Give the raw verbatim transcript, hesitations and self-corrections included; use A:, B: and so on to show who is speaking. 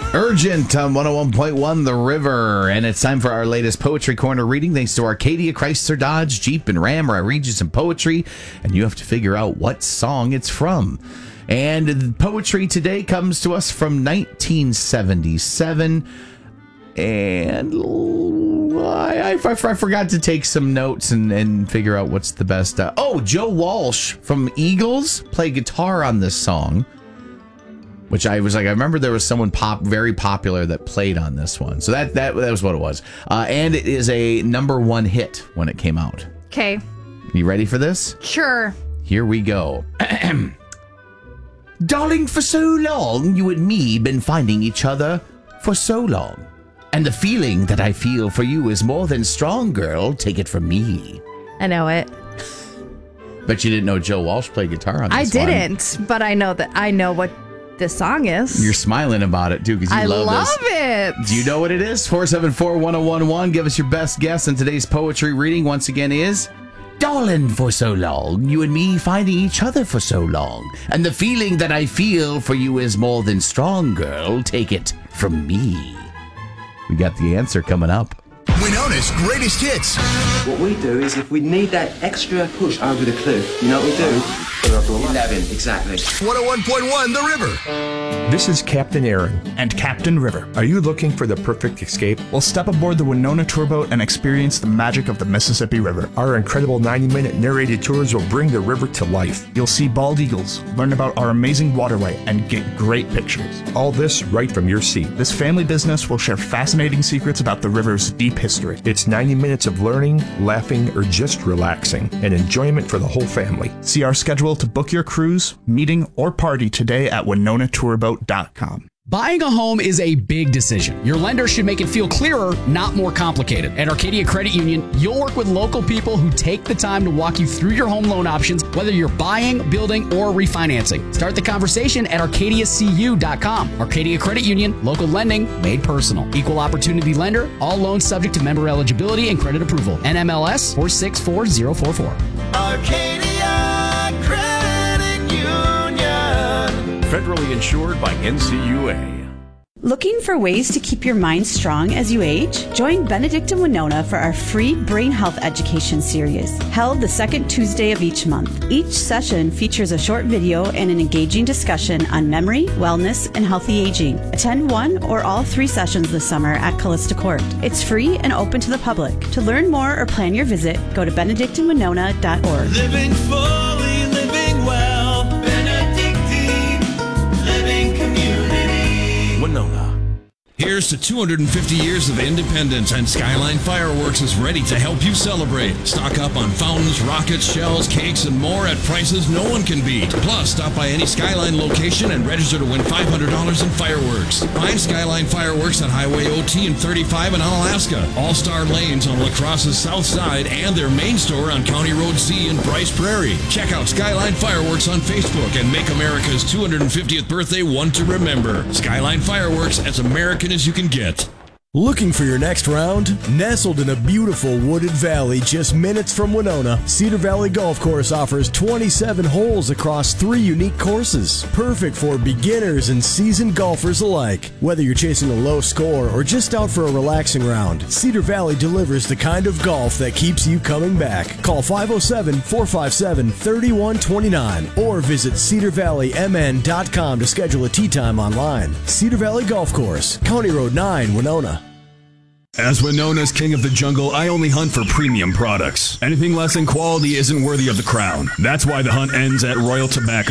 A: Urgent on one oh one point one The River, and it's time for our latest Poetry Corner reading thanks to Arcadia, Chrysler, Dodge, Jeep, and Ram, where I read you some poetry, and you have to figure out what song it's from. And the poetry today comes to us from nineteen seventy-seven, and I, I, I forgot to take some notes and, and figure out what's the best. Uh, oh, Joe Walsh from Eagles played guitar on this song. Which I was like, I remember there was someone pop very popular that played on this one. So that that, that was what it was. Uh, and it is a number one hit when it came out.
B: Okay.
A: You ready for this?
B: Sure.
A: Here we go. Darling, for so long, you and me been finding each other for so long. And the feeling that I feel for you is more than strong, girl. Take it from me.
B: I know it.
A: But you didn't know Joe Walsh played guitar on this
B: I
A: one.
B: didn't, but I know that I know what this song is.
A: You're smiling about it, too, because you
B: I
A: love,
B: love
A: this.
B: it.
A: Do you know what it is? four seven four, one oh one one. Give us your best guess. And today's poetry reading, once again, is... Darling, for so long, you and me finding each other for so long. And the feeling that I feel for you is more than strong, girl. Take it from me. We got the answer coming up.
C: Winona's greatest hits.
D: What we do is if we need that extra push over the cliff, you know what we do? eleven, exactly.
C: one oh one point one The River.
E: This is Captain Aaron.
F: And Captain River.
E: Are you looking for the perfect escape?
F: We'll step aboard the Winona tour boat and experience the magic of the Mississippi River.
E: Our incredible ninety-minute narrated tours will bring the river to life.
F: You'll see bald eagles, learn about our amazing waterway, and get great pictures.
E: All this right from your seat.
F: This family business will share fascinating secrets about the river's deep history.
E: It's ninety minutes of learning, laughing, or just relaxing, and enjoyment for the whole family.
F: See our schedule to book your cruise, meeting, or party today at winona tour boat dot com.
G: Buying a home is a big decision. Your lender should make it feel clearer, not more complicated. At Arcadia Credit Union, you'll work with local people who take the time to walk you through your home loan options, whether you're buying, building, or refinancing. Start the conversation at arcadia c u dot com. Arcadia Credit Union, local lending made personal. Equal opportunity lender, all loans subject to member eligibility and credit approval. N M L S four six four zero four four.
C: Arcadia Credit Union.
H: Federally insured by N C U A.
I: Looking for ways to keep your mind strong as you age? Join Benedict and Winona for our free brain health education series, held the second Tuesday of each month. Each session features a short video and an engaging discussion on memory, wellness, and healthy aging. Attend one or all three sessions this summer at Callista Court. It's free and open to the public. To learn more or plan your visit, go to benedict and winona dot org.
C: Living fully, living well. Benedictine Living Community.
H: Winona.
J: Here's to two hundred fifty years of independence, and Skyline Fireworks is ready to help you celebrate. Stock up on fountains, rockets, shells, cakes, and more at prices no one can beat. Plus, stop by any Skyline location and register to win five hundred dollars in fireworks. Find Skyline Fireworks on Highway O T and thirty-five in Onalaska, All-Star Lanes on La Crosse's south side, and their main store on County Road C in Bryce Prairie. Check out Skyline Fireworks on Facebook and make America's two hundred fiftieth birthday one to remember. Skyline Fireworks, as American as you can get.
K: Looking for your next round? Nestled in a beautiful wooded valley just minutes from Winona, Cedar Valley Golf Course offers twenty-seven holes across three unique courses, perfect for beginners and seasoned golfers alike. Whether you're chasing a low score or just out for a relaxing round, Cedar Valley delivers the kind of golf that keeps you coming back. Call five oh seven, four five seven, three one two nine or visit cedar valley m n dot com to schedule a tee time online. Cedar Valley Golf Course, County Road nine, Winona.
L: As Winona's king of the jungle, I only hunt for premium products. Anything less than quality isn't worthy of the crown. That's why the hunt ends at Royal Tobacco.